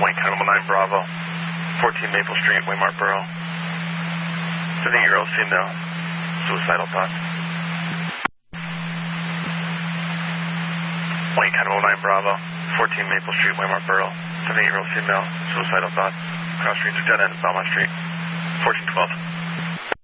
Lincoln 19 Bravo, 14 Maple Street, Waymart Borough. 58-year-old female, suicidal thoughts. Lincoln 19 Bravo, 14 Maple Street, Waymart Borough. 78-year-old female, suicidal thoughts. Cross streets are dead end, Belmont Street, 1412.